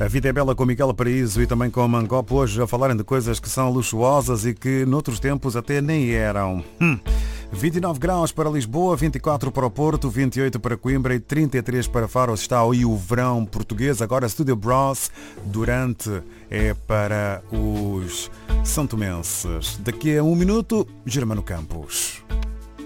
A vida é bela com Miguel Paraíso e também com Mancope, hoje a falarem de coisas que são luxuosas e que noutros tempos até nem eram. 29 graus para Lisboa, 24 para o Porto, 28 para Coimbra e 33 para Faro. Está aí o verão português. Agora Studio Bros durante é para os santomenses. Daqui a um minuto, Germano Campos.